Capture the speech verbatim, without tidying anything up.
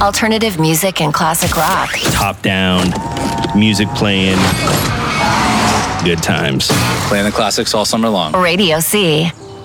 Alternative music and classic rock. Top down, music playing, good times. Playing the classics all summer long. Radio C.